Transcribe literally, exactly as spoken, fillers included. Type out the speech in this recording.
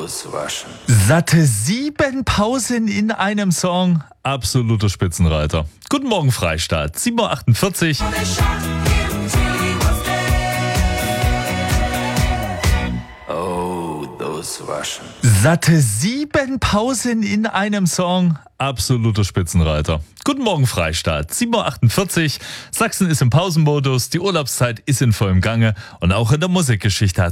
those Russians. Satte sieben Pausen in einem Song. Absoluter Spitzenreiter. Guten Morgen, Freistaat. sieben Uhr achtundvierzig. Oh, those Russians. Satte sieben Pausen in einem Song. Absoluter Spitzenreiter. Guten Morgen, Freistaat. sieben Uhr achtundvierzig. Sachsen ist im Pausenmodus. Die Urlaubszeit ist in vollem Gange. Und auch in der Musikgeschichte hat